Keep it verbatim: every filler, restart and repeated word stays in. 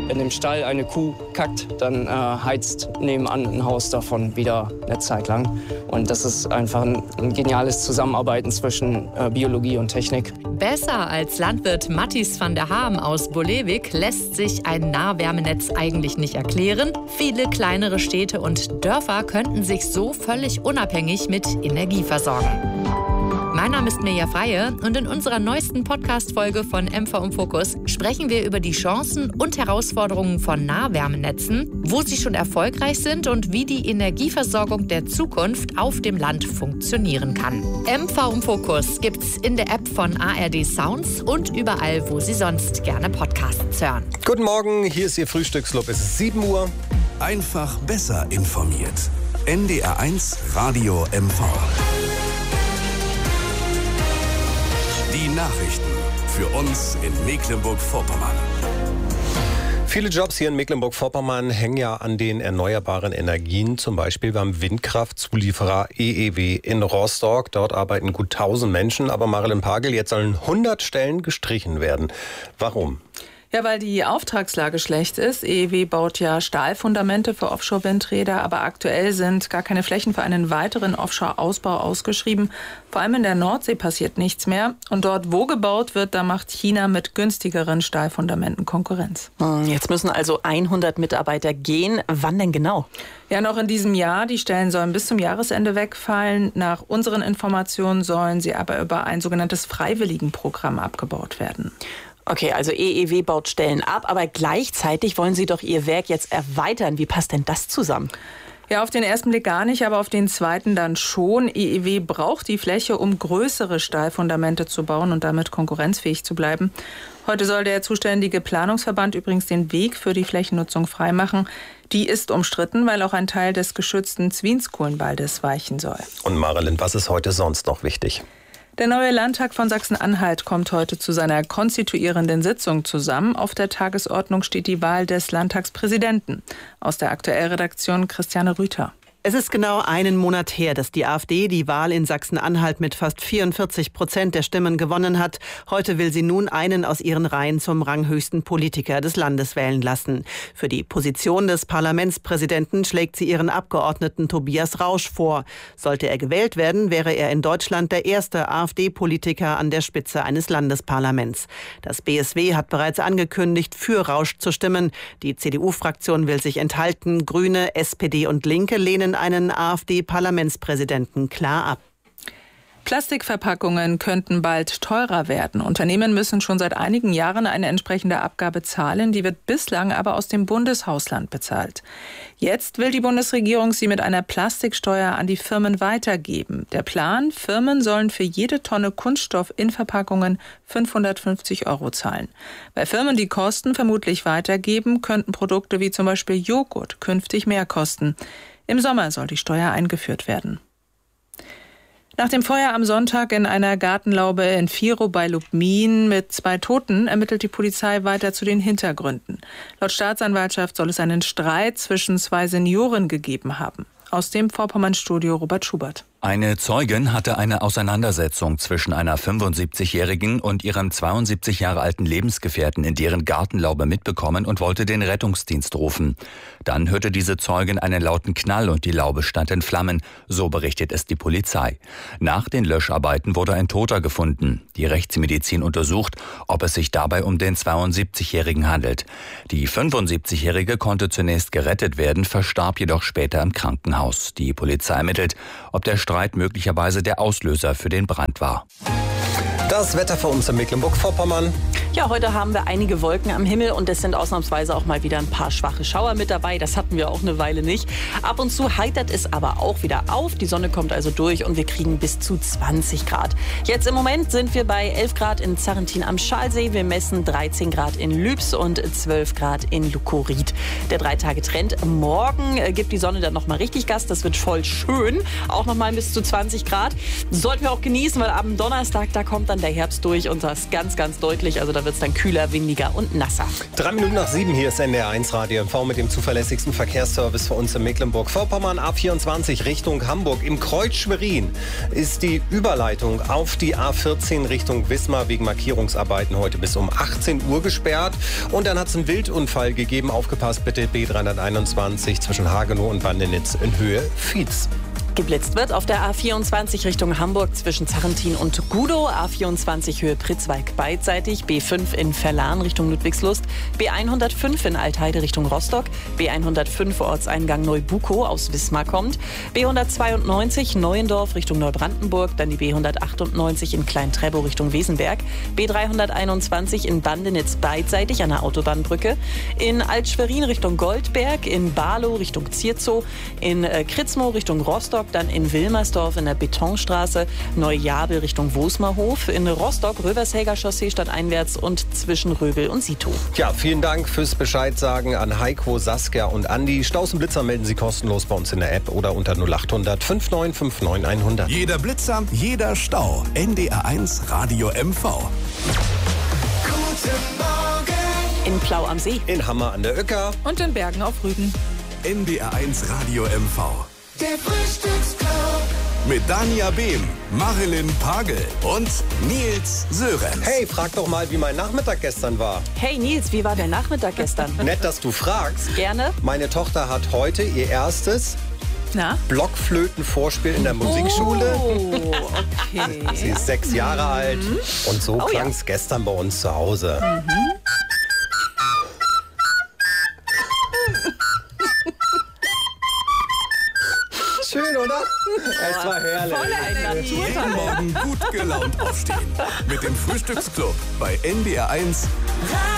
in dem Stall eine Kuh kackt, dann äh, heizt nebenan ein Haus davon wieder eine Zeit lang. Und das ist einfach ein, ein geniales Zusammenarbeiten zwischen äh, Biologie und Technik. Besser als Landwirt Mattis van der Haam aus Bolewik lässt sich ein Nahwärmenetz eigentlich nicht erklären. Viele kleinere Städte und Dörfer könnten sich so völlig unabhängig mit Energie versorgen. Mein Name ist Mirja Freie und in unserer neuesten Podcast-Folge von M V im Fokus sprechen wir über die Chancen und Herausforderungen von Nahwärmenetzen, wo sie schon erfolgreich sind und wie die Energieversorgung der Zukunft auf dem Land funktionieren kann. M V im Fokus gibt's in der App von A R D Sounds und überall, wo Sie sonst gerne Podcasts hören. Guten Morgen, hier ist Ihr Frühstücksclub. Es ist sieben Uhr. Einfach besser informiert. N D R eins Radio M V. Die Nachrichten für uns in Mecklenburg-Vorpommern. Viele Jobs hier in Mecklenburg-Vorpommern hängen ja an den erneuerbaren Energien, zum Beispiel beim Windkraftzulieferer E E W in Rostock. Dort arbeiten gut tausend Menschen, aber Marilyn Pagel, jetzt sollen hundert Stellen gestrichen werden. Warum? Ja, weil die Auftragslage schlecht ist. E E W baut ja Stahlfundamente für Offshore-Windräder, aber aktuell sind gar keine Flächen für einen weiteren Offshore-Ausbau ausgeschrieben. Vor allem in der Nordsee passiert nichts mehr. Und dort, wo gebaut wird, da macht China mit günstigeren Stahlfundamenten Konkurrenz. Jetzt müssen also hundert Mitarbeiter gehen. Wann denn genau? Ja, noch in diesem Jahr. Die Stellen sollen bis zum Jahresende wegfallen. Nach unseren Informationen sollen sie aber über ein sogenanntes Freiwilligenprogramm abgebaut werden. Okay, also E E W baut Stellen ab, aber gleichzeitig wollen Sie doch Ihr Werk jetzt erweitern. Wie passt denn das zusammen? Ja, auf den ersten Blick gar nicht, aber auf den zweiten dann schon. E E W braucht die Fläche, um größere Stahlfundamente zu bauen und damit konkurrenzfähig zu bleiben. Heute soll der zuständige Planungsverband übrigens den Weg für die Flächennutzung freimachen. Die ist umstritten, weil auch ein Teil des geschützten Zwienskohlenwaldes weichen soll. Und Marilyn, was ist heute sonst noch wichtig? Der neue Landtag von Sachsen-Anhalt kommt heute zu seiner konstituierenden Sitzung zusammen. Auf der Tagesordnung steht die Wahl des Landtagspräsidenten. Aus der Aktuellredaktion Christiane Rüther. Es ist genau einen Monat her, dass die AfD die Wahl in Sachsen-Anhalt mit fast vierundvierzig Prozent der Stimmen gewonnen hat. Heute will sie nun einen aus ihren Reihen zum ranghöchsten Politiker des Landes wählen lassen. Für die Position des Parlamentspräsidenten schlägt sie ihren Abgeordneten Tobias Rausch vor. Sollte er gewählt werden, wäre er in Deutschland der erste AfD-Politiker an der Spitze eines Landesparlaments. Das B S W hat bereits angekündigt, für Rausch zu stimmen. Die C D U-Fraktion will sich enthalten. Grüne, S P D und Linke lehnen einen AfD-Parlamentspräsidenten klar ab. Plastikverpackungen könnten bald teurer werden. Unternehmen müssen schon seit einigen Jahren eine entsprechende Abgabe zahlen. Die wird bislang aber aus dem Bundeshausland bezahlt. Jetzt will die Bundesregierung sie mit einer Plastiksteuer an die Firmen weitergeben. Der Plan: Firmen sollen für jede Tonne Kunststoff in Verpackungen fünfhundertfünfzig Euro zahlen. Bei Firmen, die Kosten vermutlich weitergeben, könnten Produkte wie zum Beispiel Joghurt künftig mehr kosten. Im Sommer soll die Steuer eingeführt werden. Nach dem Feuer am Sonntag in einer Gartenlaube in Vierow bei Lubmin mit zwei Toten ermittelt die Polizei weiter zu den Hintergründen. Laut Staatsanwaltschaft soll es einen Streit zwischen zwei Senioren gegeben haben. Aus dem Vorpommern-Studio Robert Schubert. Eine Zeugin hatte eine Auseinandersetzung zwischen einer fünfundsiebzigjährigen und ihrem zweiundsiebzig Jahre alten Lebensgefährten in deren Gartenlaube mitbekommen und wollte den Rettungsdienst rufen. Dann hörte diese Zeugin einen lauten Knall und die Laube stand in Flammen, so berichtet es die Polizei. Nach den Löscharbeiten wurde ein Toter gefunden. Die Rechtsmedizin untersucht, ob es sich dabei um den zweiundsiebzigjährigen handelt. Die fünfundsiebzigjährige konnte zunächst gerettet werden, verstarb jedoch später im Krankenhaus. Die Polizei ermittelt, ob der Streit möglicherweise der Auslöser für den Brand war. Das Wetter für uns in Mecklenburg-Vorpommern. Ja, heute haben wir einige Wolken am Himmel und es sind ausnahmsweise auch mal wieder ein paar schwache Schauer mit dabei. Das hatten wir auch eine Weile nicht. Ab und zu heitert es aber auch wieder auf. Die Sonne kommt also durch und wir kriegen bis zu zwanzig Grad. Jetzt im Moment sind wir bei elf Grad in Zarrentin am Schalsee. Wir messen dreizehn Grad in Lübs und zwölf Grad in Lukorid. Der Drei-Tage-Trend. Morgen gibt die Sonne dann nochmal richtig Gas. Das wird voll schön. Auch nochmal bis zu zwanzig Grad. Sollten wir auch genießen, weil am Donnerstag, da kommt dann der Herbst durch und das ganz, ganz deutlich. Also da wird wird es dann kühler, windiger und nasser. Drei Minuten nach sieben, hier ist N D R eins Radio M V mit dem zuverlässigsten Verkehrsservice für uns in Mecklenburg-Vorpommern. A vierundzwanzig Richtung Hamburg. Im Kreuz Schwerin ist die Überleitung auf die A vierzehn Richtung Wismar wegen Markierungsarbeiten heute bis um achtzehn Uhr gesperrt. Und dann hat es einen Wildunfall gegeben. Aufgepasst bitte, B dreihunderteinundzwanzig zwischen Hagenow und Bandenitz in Höhe Vietz. Geblitzt wird auf der A vierundzwanzig Richtung Hamburg zwischen Zarrentin und Gudow, A vierundzwanzig Höhe Pritzwalk beidseitig, B fünf in Verlan Richtung Ludwigslust, B hundertfünf in Altheide Richtung Rostock, B hundertfünf Ortseingang Neubukow aus Wismar kommt, B hundertzweiundneunzig Neuendorf Richtung Neubrandenburg, dann die B hundertachtundneunzig in Klein-Trebow Richtung Wesenberg, B dreihunderteinundzwanzig in Bandenitz beidseitig an der Autobahnbrücke, in Alt-Schwerin Richtung Goldberg, in Barlow Richtung Zierzow, in äh, Kritzmow Richtung Rostock, dann in Wilmersdorf in der Betonstraße, Neujabel Richtung Wosmerhof, in Rostock Rövershäger Chaussee stadteinwärts und zwischen Röbel und Sito. Ja, vielen Dank fürs Bescheid sagen an Heiko, Saskia und Andi. Staus und Blitzer melden Sie kostenlos bei uns in der App oder unter null acht hundert neunundfünfzig neunundfünfzig hundert. Jeder Blitzer, jeder Stau. N D R eins Radio M V. Guten Morgen. In Plau am See. In Hammer an der Öcker. Und in Bergen auf Rügen. N D R eins Radio M V. Der Frühstücksclub. Mit Dania Behm, Marilyn Pagel und Nils Sörenz. Hey, frag doch mal, wie mein Nachmittag gestern war. Hey Nils, wie war der Nachmittag gestern? Nett, dass du fragst. Gerne. Meine Tochter hat heute ihr erstes Na? Blockflötenvorspiel in der Musikschule. Oh, okay. Sie ist sechs Jahre alt und so Oh, klang es ja. gestern bei uns zu Hause. Mhm. Schön, oder? Es war herrlich. Jeden Morgen gut gelaunt aufstehen. Mit dem Frühstücksclub bei N D R eins. Radio